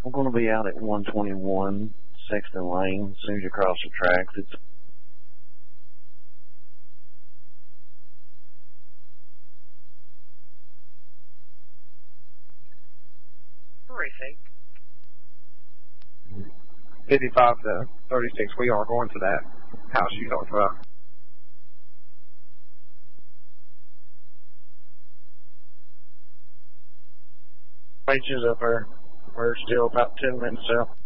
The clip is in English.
I'm going to be out at 121 Sexton Lane as soon as you cross the tracks. It's Briefing. 55 to 36, we are going to that house you talked about. Reaches up there. We're still about 10 minutes out.